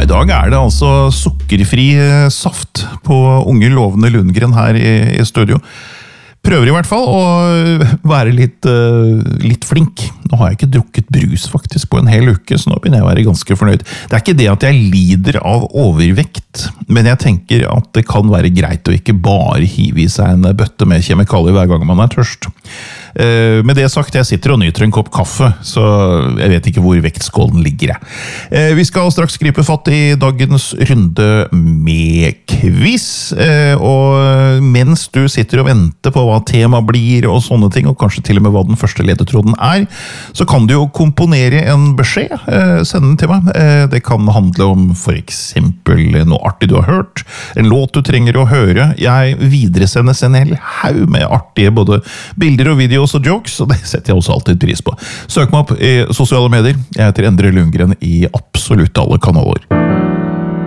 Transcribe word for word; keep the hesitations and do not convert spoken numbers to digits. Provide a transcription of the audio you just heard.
I dag er det altså sukkerfri saft på unge lovende Lundgren her i, i studio. Prøver i hvert fall å være litt, uh, litt flink. Nå har jeg ikke drukket brus faktisk på en hel uke, så nå begynner jeg å være ganske fornøyd. Det er ikke det at jeg lider av overvekt, men jeg tenker at det kan være greit å ikke bare hive i seg en bøtte med kjemikalier hver gang man er tørst. Uh, med det sagt, jeg sitter og nyter en kopp kaffe, så jeg vet ikke hvor vektskålen ligger. Uh, vi skal straks gripe fatt i dagens runde med quiz, uh, og mens du sitter og venter på hva tema blir og sånne ting, og kanskje til og med hva den første ledetråden er, så kan du jo komponere en beskjed, uh, sende den til meg. Uh, det kan handle om for eksempel noe artig du har hørt, en låt du trenger å høre. Jeg videresendes en hel haug med artige både bilder og videoer og jokes, og det setter jeg også alltid pris på. Søk meg opp i sosiale medier. Jeg heter Endre Lundgren i absolutt alle kanaler.